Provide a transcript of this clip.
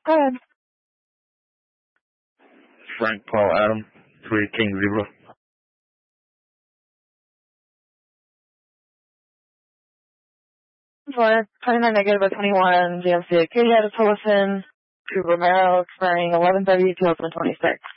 Go ahead. Frank Paul Adam, 3 King Zebra. For 29 negative at 21, GMC Acadia to Tillotson to Romero, expiring 11/30/2026.